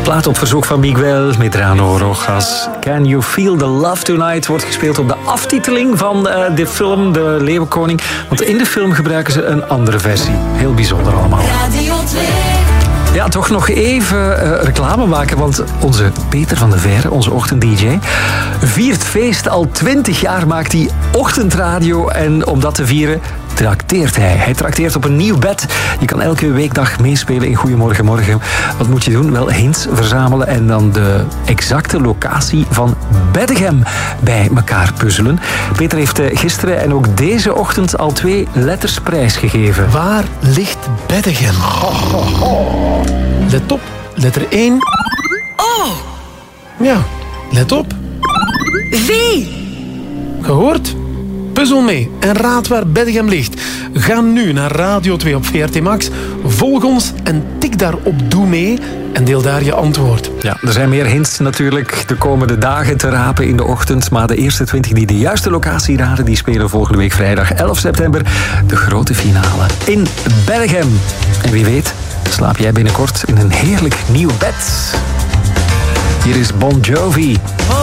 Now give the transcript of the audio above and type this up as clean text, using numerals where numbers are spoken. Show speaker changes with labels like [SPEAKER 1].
[SPEAKER 1] Plaat op verzoek van Miguel Medrano Rojas. Can You Feel the Love Tonight wordt gespeeld op de aftiteling van de film De Leeuwenkoning. Want in de film gebruiken ze een andere versie. Heel bijzonder allemaal.
[SPEAKER 2] Radio 2.
[SPEAKER 1] Ja, toch nog even reclame maken, want onze Peter van de Veire, onze ochtend-dj, viert feest. Al 20 jaar maakt hij ochtendradio en om dat te vieren trakteert hij. Hij trakteert op een nieuw bed. Je kan elke weekdag meespelen in Goedemorgen Morgen. Wat moet je doen? Wel hints verzamelen en dan de exacte locatie van Beddegem bij elkaar puzzelen. Peter heeft gisteren en ook deze ochtend al 2 letters prijsgegeven.
[SPEAKER 3] Waar ligt Beddegem? Let op, letter 1.
[SPEAKER 2] Oh,
[SPEAKER 3] Ja, let op.
[SPEAKER 2] V.
[SPEAKER 3] Gehoord? Puzzel mee en raad waar Beddegem ligt. Ga nu naar Radio 2 op VRT Max, volg ons en tik daarop Doe mee en deel daar je antwoord.
[SPEAKER 1] Ja, er zijn meer hints natuurlijk de komende dagen te rapen in de ochtend. Maar de eerste 20 die de juiste locatie raden, die spelen volgende week vrijdag 11 september de grote finale in Beddegem. En wie weet, slaap jij binnenkort in een heerlijk nieuw bed. Hier is Bon Jovi.